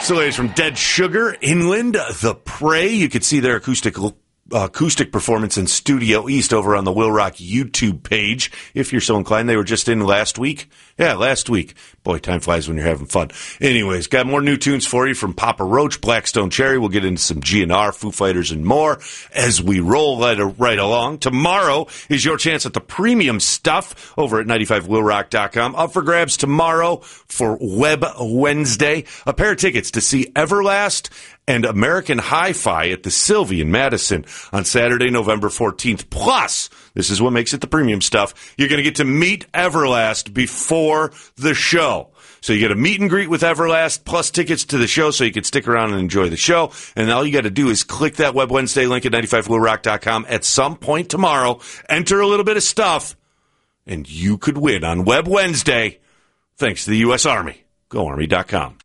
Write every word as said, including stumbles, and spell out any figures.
Castellets from Dead Sugar, Inland, The Prey. You could see their acoustic uh, acoustic performance in Studio East over on the Will Rock YouTube page, if you're so inclined. They were just in last week. Yeah, last week. Boy, time flies when you're having fun. Anyways, got more new tunes for you from Papa Roach, Blackstone Cherry. We'll get into some G N R, Foo Fighters, and more as we roll right, right along. Tomorrow is your chance at the premium stuff over at ninety-five will rock dot com. Up for grabs tomorrow for Web Wednesday. A pair of tickets to see Everlast and American Hi-Fi at the Sylvie in Madison on Saturday, November fourteenth. Plus, this is what makes it the premium stuff, you're going to get to meet Everlast before the show. So you get a meet and greet with Everlast plus tickets to the show so you can stick around and enjoy the show. And all you got to do is click that Web Wednesday link at ninety-five will rock dot com at some point tomorrow, enter a little bit of stuff, and you could win on Web Wednesday thanks to the U S Army. Go Army dot com.